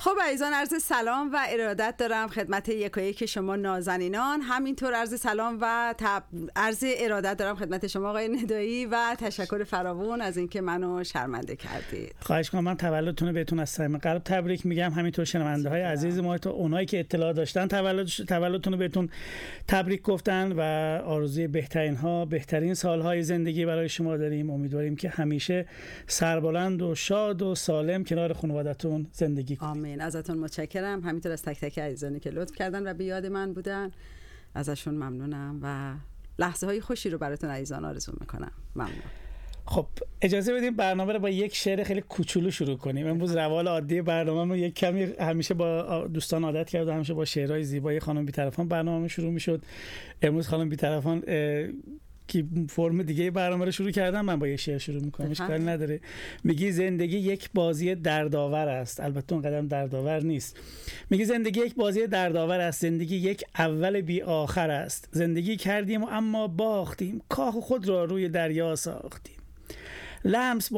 خب عزیزان، عرض سلام و ارادت دارم خدمت یکایک شما نازنینان. همینطور عرض سلام و عرض ارادت دارم خدمت شما آقای ندایی و تشکر فراوان از اینکه منو شرمنده کردید. خواهش می‌کنم. من تولدتون رو بهتون از صمیم قلب تبریک میگم. همینطور شنونده‌های عزیز ما، تو اونایی که اطلاع داشتن تولدتون رو بهتون تبریک گفتن و آرزوی بهترین سالهای زندگی برای شما داریم. امیدواریم که همیشه سربلند و شاد و سالم کنار خانواده‌تون زندگی کنید. آمین. ازتون متشکرم. همینطور از تک تک عزیزانی که لطف کردن و به یاد من بودن، ازشون ممنونم و لحظه های خوشی رو براتون عزیزان آرزو میکنم. ممنون. خب اجازه بدیم برنامه رو با یک شعر خیلی کوچولو شروع کنیم. امروز روال عادی برنامه‌مون یک کمی، همیشه با دوستان عادت کرده همیشه با شعرهای زیبای خانم بی‌طرفان برنامه شروع میشد. امروز خانم بی‌طرفان که فرم دیگه برنامه رو شروع کردم، من با یه شعر شروع میکنم. اشکالی نداره. میگی زندگی یک بازی دردآور است. البته اون قدم دردآور نیست. میگی زندگی یک بازی دردآور است. زندگی یک اول بی آخر است. زندگی کردیم و اما باختیم. کاه خود را روی دریا ساختیم. لمس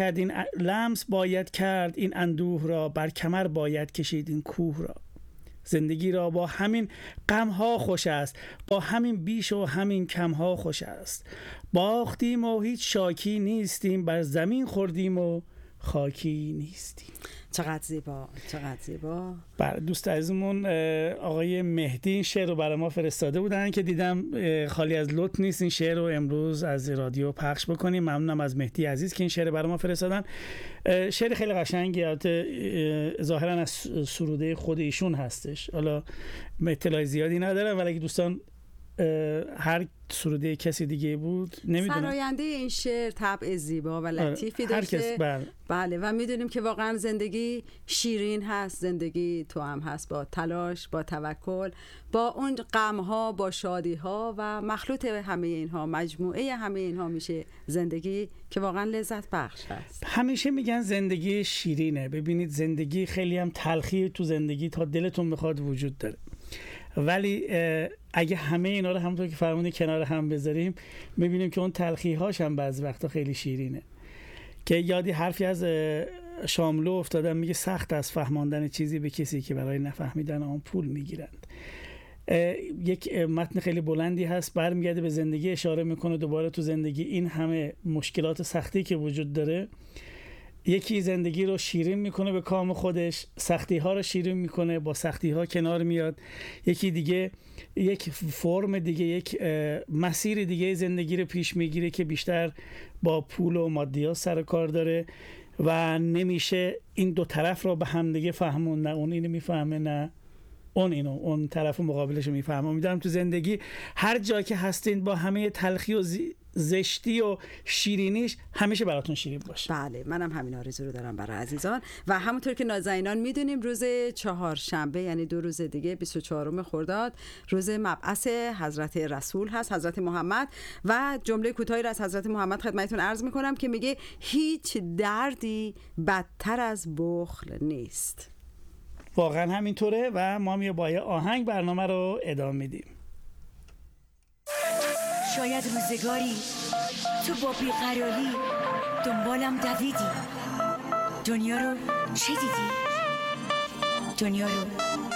باید کرد این اندوه را، بر کمر باید کشید این کوه را. زندگی را با همین غم‌ها خوش است، با همین بیش و همین کم‌ها خوش است. باختیم و هیچ شاکی نیستیم، بر زمین خوردیم و خاکی نیستیم. چقدر زیبا، چقدر زیبا. بله، دوست عزیزمون آقای مهدی این شعر رو برای ما فرستاده بودن که دیدم خالی از لطف نیست این شعر رو امروز از رادیو پخش بکنیم. ممنونم از مهدی عزیز که این شعر برای ما فرستادن. شعر خیلی قشنگی، البته ظاهرا از سروده خود ایشون هستش. حالا اطلاع زیادی ندارم، ولی اگه دوستان هر سروده کسی دیگه بود نمیدونم. سراینده این شعر طبع زیبا و لطیفی داشته. بله و میدونیم که واقعا زندگی شیرین هست. زندگی تو هم هست با تلاش، با توکل، با اون غم‌ها، با شادی‌ها و مخلوط همه اینها، مجموعه همه اینها میشه زندگی که واقعا لذت بخش هست. همیشه میگن زندگی شیرینه. ببینید زندگی خیلی هم تلخی تو زندگی تا دلتون بخواد وجود داره، ولی اگه همه اینا رو همونطور که فرمودین کنار هم بذاریم، میبینیم که اون تلخی‌هاش هم بعضی وقتا خیلی شیرینه. که یادی حرفی از شاملو افتادم، میگه سخت است فهماندن چیزی به کسی که برای نفهمیدن آن پول میگیرند. یک متن خیلی بلندی هست، برمیگرده به زندگی، اشاره میکنه دوباره تو زندگی این همه مشکلات سختی که وجود داره، یکی زندگی رو شیرین میکنه به کام خودش، سختی ها رو شیرین میکنه، با سختی ها کنار میاد. یکی دیگه یک فرم دیگه، یک مسیر دیگه زندگی رو پیش میگیره که بیشتر با پول و مادیات سر کار داره و نمیشه این دو طرف رو به هم دیگه فهمون. نه اون اینو میفهمه، نه اون طرف مقابلش رو میفهمه. امیدوارم تو زندگی هر جا که هستین با همه تلخی و زشتی و شیرینیش همیشه براتون شیرین باشه. بله، منم همین آرزو رو دارم برای عزیزان. و همونطور که نازنینان میدونیم روز چهارشنبه، یعنی 2 روز دیگه، 24 خرداد، روز مبعث حضرت رسول هست، حضرت محمد. و جمله کوتاهی را از حضرت محمد خدمتتون عرض میکنم که میگه هیچ دردی بدتر از بخل نیست. واقعا همینطوره و ما با یه آهنگ برنامه رو ادامه میدیم. شاید روزگاری تو با بیقراری دنبالم دویدی. دنیا رو چه دیدی؟ دنیا رو